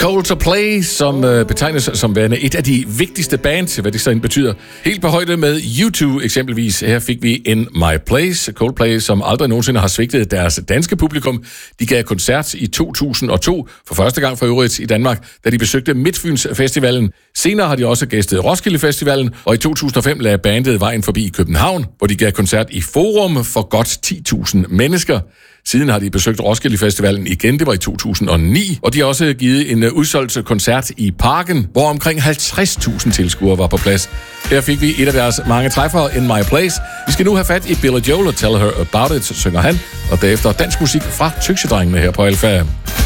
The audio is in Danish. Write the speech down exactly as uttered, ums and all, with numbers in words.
Coldplay, som øh, betegnes som værende et af de vigtigste bands, hvad det så betyder. Helt på højde med U to eksempelvis. Her fik vi In My Place. Coldplay, som aldrig nogensinde har svigtet deres danske publikum. De gav koncert i to tusind og to, for første gang for øvrigt i Danmark, da de besøgte Midtfyns Festivalen. Senere har de også gæstet Roskilde Festivalen, og i to tusind og fem lagde bandet vejen forbi København, hvor de gav koncert i Forum for godt ti tusind mennesker. Siden har de besøgt Roskilde Festivalen igen, det var i to tusind og ni, og de har også givet en udsolgt koncert i Parken, hvor omkring halvtreds tusind tilskuere var på plads. Her fik vi et af deres mange træffere, In My Place. Vi skal nu have fat i Billy Joel og Tell Her About It, synger han, og derefter dansk musik fra Tøksedrengene her på Alfa.